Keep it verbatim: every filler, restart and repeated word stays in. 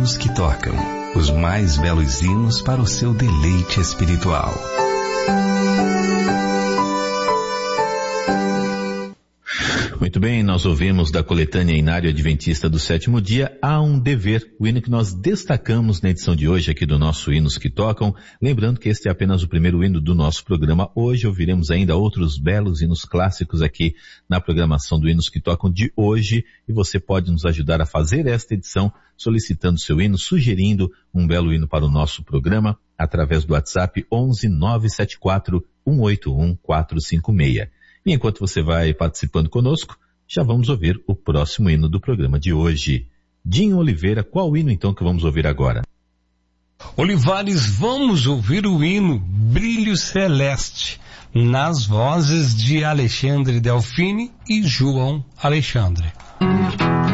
hinos que tocam, os mais belos hinos para o seu deleite espiritual. Muito bem, nós ouvimos da coletânea Inário Adventista do Sétimo Dia, Há um Dever, o hino que nós destacamos na edição de hoje aqui do nosso Hinos que Tocam. Lembrando que este é apenas o primeiro hino do nosso programa. Hoje ouviremos ainda outros belos hinos clássicos aqui na programação do Hinos que Tocam de hoje, e você pode nos ajudar a fazer esta edição solicitando seu hino, sugerindo um belo hino para o nosso programa através do WhatsApp onze nove sete quatro um oito um quatro cinco seis. E enquanto você vai participando conosco, já vamos ouvir o próximo hino do programa de hoje. Dinho Oliveira, qual hino então que vamos ouvir agora? Olivares, vamos ouvir o hino Brilho Celeste, nas vozes de Alexandre Delfini e João Alexandre.